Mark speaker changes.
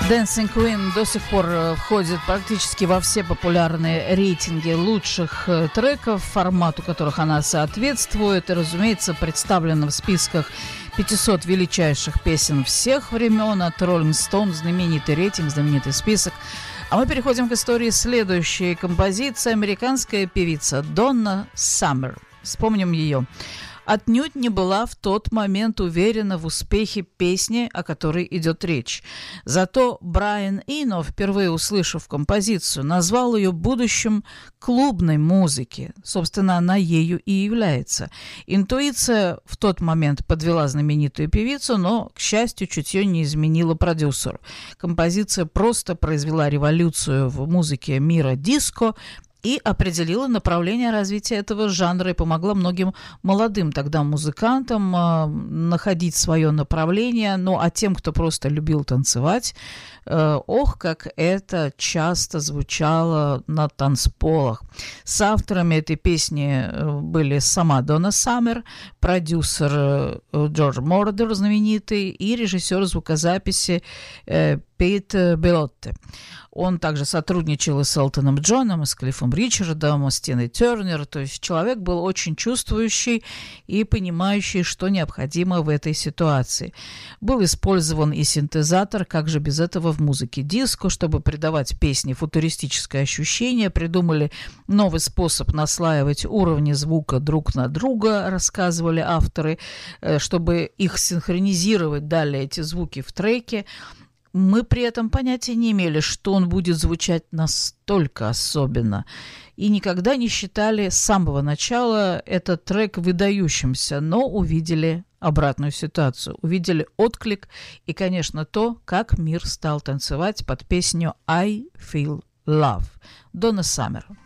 Speaker 1: Dancing Queen до сих пор входит практически во все популярные рейтинги лучших треков, формату которых она соответствует, и, разумеется, представлена в списках 500 величайших песен всех времен, от Rolling Stone, знаменитый рейтинг, знаменитый список. А мы переходим к истории следующей композиции. Американская певица Донна Саммер. Вспомним ее. Отнюдь не была в тот момент уверена в успехе песни, о которой идет речь. Зато Брайан Ино, впервые услышав композицию, назвал ее будущим клубной музыки. Собственно, она ею и является. Интуиция в тот момент подвела знаменитую певицу, но, к счастью, чутье не изменило продюсеру. Композиция просто произвела революцию в музыке мира диско и определила направление развития этого жанра и помогла многим молодым тогда музыкантам находить свое направление. Ну, а тем, кто просто любил танцевать, ох, как это часто звучало на танцполах. С авторами этой песни были сама Донна Саммер, продюсер Джордж Мордер знаменитый и режиссер звукозаписи Пит Белотте. Он также сотрудничал и с Элтоном Джоном, и с Клиффом Ричардом, и с Тиной Тернер. То есть человек был очень чувствующий и понимающий, что необходимо в этой ситуации. Был использован и синтезатор, как же без этого в музыке диско, чтобы придавать песне футуристическое ощущение. Придумали новый способ наслаивать уровни звука друг на друга, рассказывали авторы, чтобы их синхронизировать далее эти звуки в треке. Мы при этом понятия не имели, что он будет звучать настолько особенно. И никогда не считали с самого начала этот трек выдающимся, но увидели обратную ситуацию. Увидели отклик и, конечно, то, как мир стал танцевать под песню «I Feel Love» Донна Саммер.